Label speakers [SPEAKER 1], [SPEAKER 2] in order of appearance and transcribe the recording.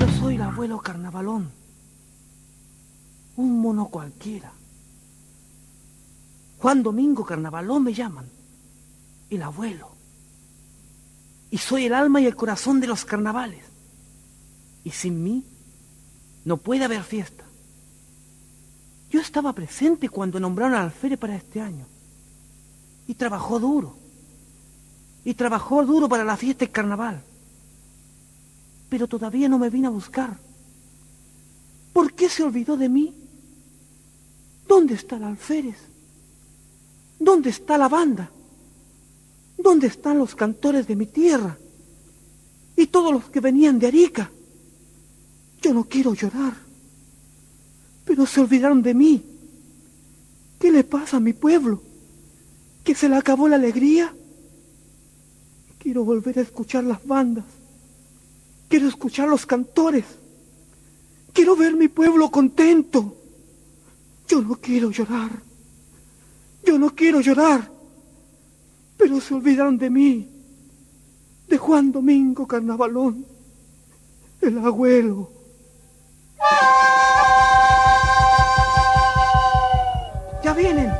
[SPEAKER 1] Yo soy el abuelo Carnavalón, un mono cualquiera. Juan Domingo Carnavalón me llaman, el abuelo. Y soy el alma y el corazón de los carnavales. Y sin mí no puede haber fiesta. Yo estaba presente cuando nombraron al alférez para este año. Y trabajó duro. Y trabajó duro para la fiesta del carnaval. Pero todavía no me vino a buscar. ¿Por qué se olvidó de mí? ¿Dónde está el alférez? ¿Dónde está la banda? ¿Dónde están los cantores de mi tierra? Y todos los que venían de Arica. Yo no quiero llorar, pero se olvidaron de mí. ¿Qué le pasa a mi pueblo? ¿Que se le acabó la alegría? Quiero volver a escuchar las bandas. Quiero escuchar los cantores. Quiero ver mi pueblo contento. Yo no quiero llorar. Yo no quiero llorar. Pero se olvidaron de mí. De Juan Domingo Carnavalón, el abuelo. ¡Ya vienen!